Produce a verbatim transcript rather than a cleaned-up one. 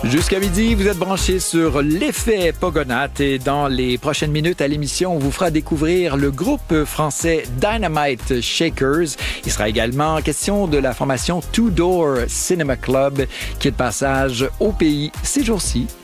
Jusqu'à midi, vous êtes branchés sur l'effet Pogonat et dans les prochaines minutes à l'émission, on vous fera découvrir le groupe français Dynamite Shakers. Il sera également question de la formation Two Door Cinema Club qui est de passage au pays ces jours-ci.